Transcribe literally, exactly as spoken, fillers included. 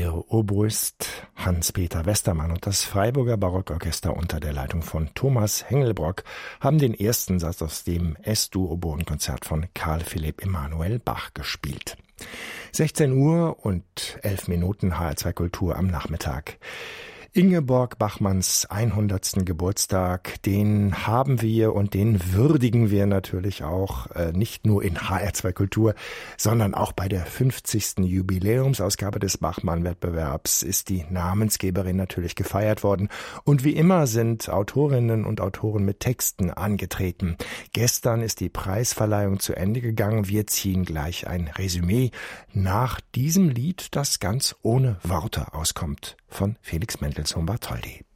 Der Oboist Hans-Peter Westermann und das Freiburger Barockorchester unter der Leitung von Thomas Hengelbrock haben den ersten Satz aus dem Es-Dur-Oboen-Konzert von Karl Philipp Emanuel Bach gespielt. sechzehn Uhr und elf Minuten H R zwei Kultur am Nachmittag. Ingeborg Bachmanns hundertsten Geburtstag, den haben wir und den würdigen wir natürlich auch äh, nicht nur in H R zwei Kultur, sondern auch bei der fünfzigsten Jubiläumsausgabe des Bachmann-Wettbewerbs ist die Namensgeberin natürlich gefeiert worden. Und wie immer sind Autorinnen und Autoren mit Texten angetreten. Gestern ist die Preisverleihung zu Ende gegangen. Wir ziehen gleich ein Resümee nach diesem Lied, das ganz ohne Worte auskommt, von Felix Mendelssohn Bartholdy.